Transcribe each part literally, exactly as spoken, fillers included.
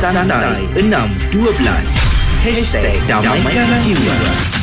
Santai enam dua belas Hashtag Damaikan Jiwa.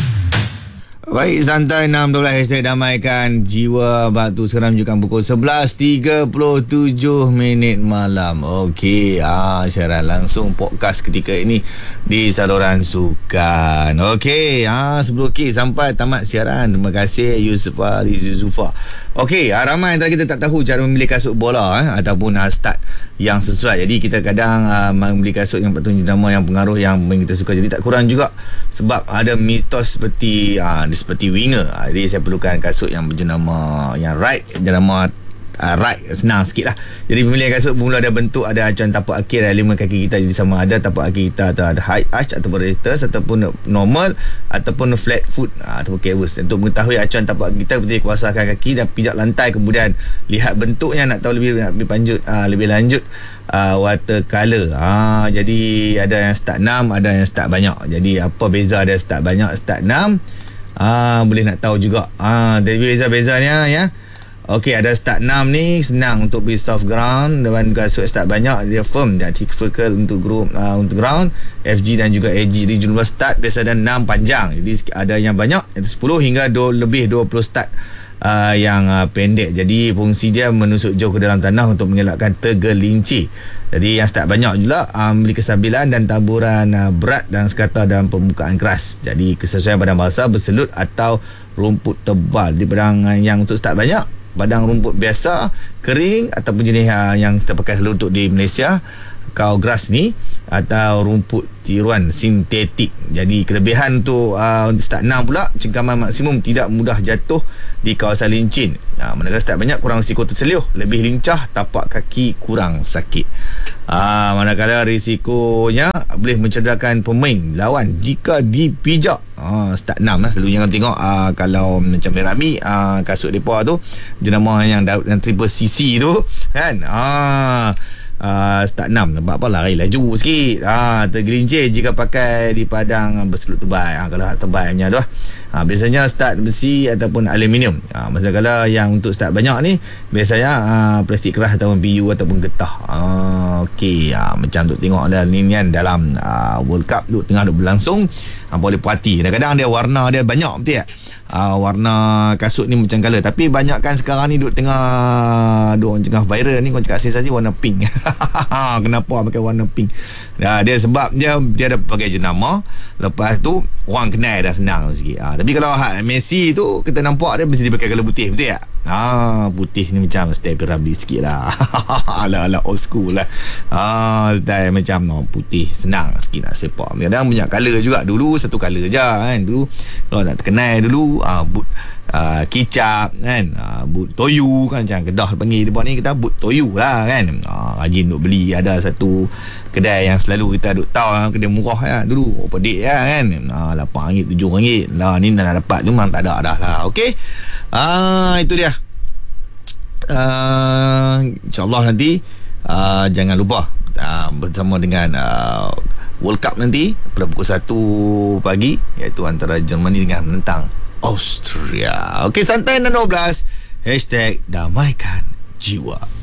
Baik, Santai enam dua belas Hashtag Damaikan Jiwa. Waktu sekarang menunjukkan pukul sebelas tiga puluh tujuh minit malam. Okey, ah, siaran langsung podcast ketika ini di saluran sukan. Okey, ah, sebelum okay, sampai tamat siaran, terima kasih Yusufa Yusufa. Okey, ah, ramai antara kita tak tahu cara memilih kasut bola eh, ataupun ah, start yang sesuai. Jadi kita kadang ah, membeli kasut yang patut jenama yang pengaruh yang kita suka. Jadi tak kurang juga sebab ada mitos seperti ah, seperti winger. Jadi saya perlukan kasut yang berjenama yang right, jenama uh, right, senang sikit lah. Jadi pemilihan kasut bermula ada bentuk, ada acuan tapak akhir dan lima kaki kita. Jadi sama ada tapak kaki kita atau ada high arch ataupun raised ataupun normal ataupun flat foot uh, ataupun canvas. Untuk mengetahui acuan tapak kita, kita kuasakan kaki dan pijak lantai, kemudian lihat bentuknya. Nak tahu lebih lebih lanjut uh, lebih lanjut Uh, watercolor. Ha, jadi ada yang start enam, ada yang start banyak. Jadi apa beza ada start banyak, start enam? Ah, boleh nak tahu juga. Ah, dari beza-bezanya ya. Okey, ada start enam ni senang untuk beli soft ground, dan kasut start banyak dia firm, dia typical untuk group uh, untuk ground, F G dan juga A G. Di jumlah start biasa ada enam panjang. Jadi ada yang banyak, itu sepuluh hingga dua, lebih dua puluh start Uh, yang uh, pendek. Jadi fungsi dia menusuk jauh ke dalam tanah untuk mengelakkan tergelincir. Jadi yang start banyak juga uh, memiliki kestabilan dan taburan uh, berat dan sekata dalam permukaan keras. Jadi kesesuaian badan basah, berselut atau rumput tebal. Di padang uh, yang untuk start banyak, padang rumput biasa, kering ataupun jenis uh, yang kita pakai selalu untuk di Malaysia, cow grass ni, atau rumput tiruan sintetik. Jadi kelebihan untuk uh, untuk start enam pula, cengkaman maksimum tidak mudah jatuh di kawasan licin. Ha, manakala start banyak, kurang risiko terselioh, lebih lincah, tapak kaki kurang sakit. Ha, manakala risikonya boleh mencederakan pemain lawan jika dipijak. Ha, start enam lah selalunya kan tengok uh, kalau macam Merami uh, kasut depa tu jenama yang, yang triple C C tu kan. Ah Uh, start enam, nampak apa lari laju sikit, uh, tergelincir jika pakai di padang berselut tebal. uh, Kalau tebal punya tu uh, biasanya start besi ataupun aluminium. uh, Masalah yang untuk start banyak ni biasanya uh, plastik keras ataupun P U ataupun getah. uh, Okey, uh, macam tu tengok lah ni kan dalam uh, World Cup tu tengah duk berlangsung. uh, Boleh puati, kadang-kadang dia warna dia banyak, betul tak? Uh, warna kasut ni macam colour, tapi banyak kan sekarang ni duk tengah duk tengah viral ni, kau cakap sensasi warna pink. Kenapa pakai warna pink? Uh, dia sebab dia dia ada pakai jenama, lepas tu orang kenal dah senang sikit. Uh, tapi kalau Messi tu kita nampak dia mesti dia pakai colour putih, betul tak? Ah, putih ni macam style Piramli sikit lah. Ala-ala old school lah. Ah, style macam no, putih senang sikit nak sepak. Kadang banyak colour juga. Dulu satu colour je kan. Dulu kalau tak terkenal dulu ah, boot ah, kicap kan, ah, boot toyu kan, macam Kedah panggil dia buat ni, kita boot toyu lah kan. Ah, rajin duk beli. Ada satu kedai yang selalu kita duk tahu, kedai murah ya dulu, pedik ya kan. Ah, lapan ringgit, tujuh ringgit. Lah ni nak dapat tu memang tak ada dah lah. Okey. Ah, itu dia. Uh, InsyaAllah nanti uh, jangan lupa uh, bersama dengan uh, World Cup nanti pada pukul satu pagi, iaitu antara Germany dengan menentang Austria. Okey, Santai enam dua belas Hashtag Damaikan Jiwa.